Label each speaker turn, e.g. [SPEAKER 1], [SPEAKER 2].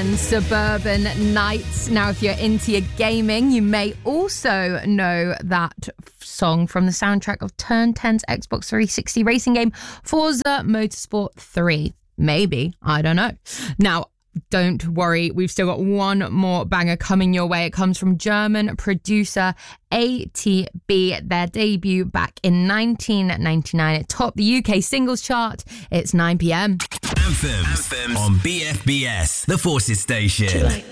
[SPEAKER 1] and Suburban Nights. Now, if you're into your gaming, you may also know that song from the soundtrack of Turn 10's Xbox 360 racing game, Forza Motorsport 3. Maybe, I don't know. Now, don't worry, we've still got one more banger coming your way. It comes from German producer ATB. Their debut back in 1999. It topped the UK singles chart. It's 9 p.m.
[SPEAKER 2] Anthems on BFBS, the Forces Station.